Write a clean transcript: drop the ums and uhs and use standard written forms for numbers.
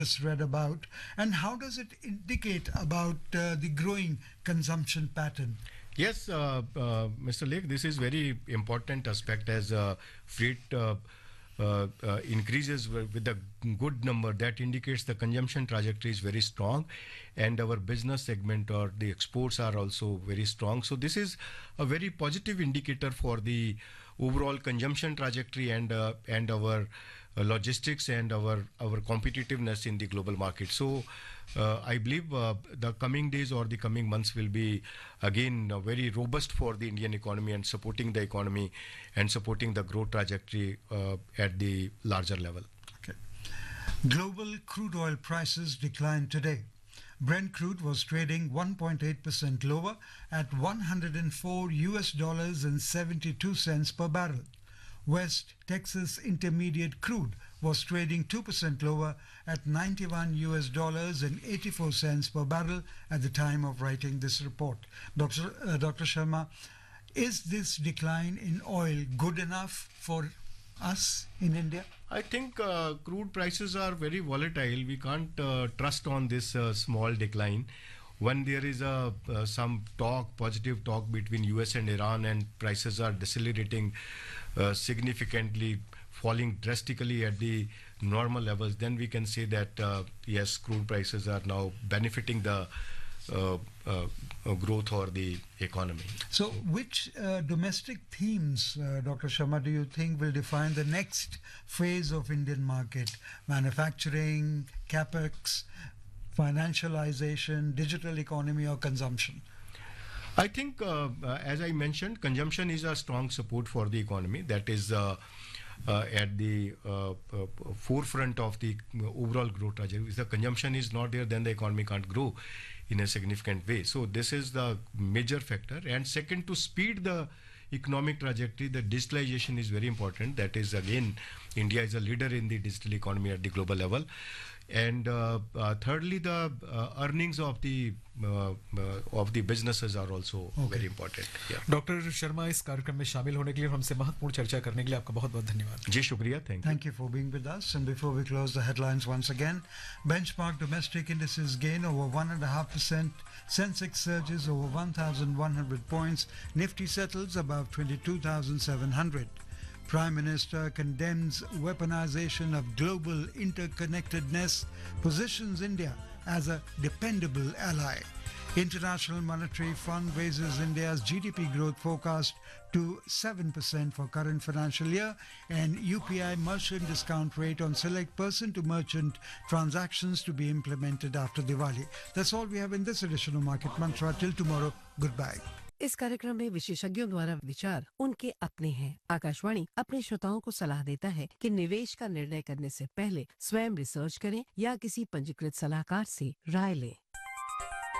just read about, and how does it indicate about the growing consumption pattern? Yes, Mr. Lake, this is very important aspect as freight increases with a good number. That indicates the consumption trajectory is very strong, and our business segment or the exports are also very strong. So this is a very positive indicator for the overall consumption trajectory and our logistics and our competitiveness in the global market. So I believe the coming days or the coming months will be again very robust for the Indian economy and supporting the economy and supporting the growth trajectory at the larger level. Okay. Global crude oil prices declined today. Brent crude was trading 1.8% lower at 104 US dollars and 72 cents per barrel. West Texas Intermediate crude was trading 2% lower at 91 US dollars and 84 cents per barrel at the time of writing this report. Dr. Sharma, is this decline in oil good enough for us in India? I think crude prices are very volatile. We can't trust on this small decline. When there is some positive talk between US and Iran, and prices are decelerating significantly, falling drastically at the normal levels, then we can say that yes, crude prices are now benefiting the growth or the economy. So which domestic themes, Dr. Sharma, do you think will define the next phase of Indian market? Manufacturing, capex, financialization, digital economy, or consumption? I think, as I mentioned, consumption is a strong support for the economy. That is at the forefront of the overall growth trajectory. If the consumption is not there, then the economy can't grow in a significant way. So this is the major factor. And second, to speed the economic trajectory, the digitalization is very important. That is, again, India is a leader in the digital economy at the global level. And thirdly, the earnings of the businesses are also very important. Yeah. Doctor Sharma, इस कार्यक्रम में शामिल होने के लिए और हमसे महत्वपूर्ण चर्चा करने के लिए आपका बहुत बहुत धन्यवाद. जी शुक्रिया. Thank you for being with us. And before we close the headlines once again, benchmark domestic indices gain over 1.5%. Sensex surges over 1,100 points. Nifty settles above 22,700. Prime Minister condemns weaponization of global interconnectedness, positions India as a dependable ally. International Monetary Fund raises India's GDP growth forecast to 7% for current financial year, and UPI merchant discount rate on select person-to-merchant transactions to be implemented after Diwali. That's all we have in this edition of Market Mantra. Till tomorrow, goodbye. इस कार्यक्रम में विशेषज्ञों द्वारा विचार उनके अपने हैं. आकाशवाणी अपने श्रोताओं को सलाह देता है कि निवेश का निर्णय करने से पहले स्वयं रिसर्च करें या किसी पंजीकृत सलाहकार से राय लें.